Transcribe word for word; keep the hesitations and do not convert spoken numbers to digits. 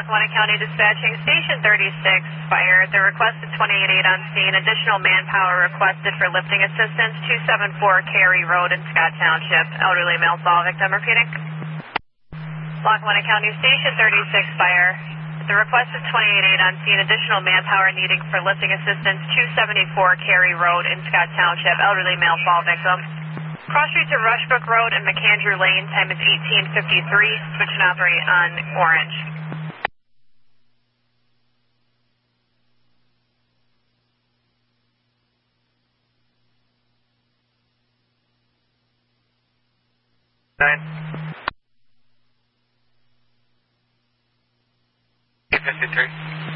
Lackawanna County Dispatching, Station thirty-six, fire. The request is twenty-eight eight on scene. Additional manpower requested for lifting assistance, two seven four Cary Road in Scott Township. Elderly male fall victim, repeating. Lackawanna County Station thirty-six, fire. The request is twenty-eight eight on scene. Additional manpower needed for lifting assistance, two seventy-four Cary Road in Scott Township. Elderly male fall victim. Cross streets of Rushbrook Road and McAndrew Lane. Time is eighteen fifty-three. Switch and operate on orange. Nine. eight fifty-three.